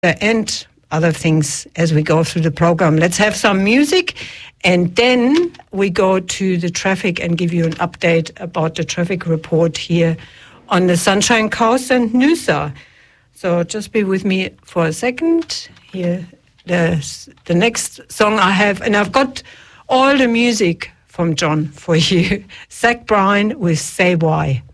and other things as we go through the program. Let's have some music, and then we go to the traffic and give you an update about the traffic report here on the Sunshine Coast and Noosa. So just be with me for a second. Here, the next song I have, and I've got all the music from John for you. Zach Bryan with Say Why.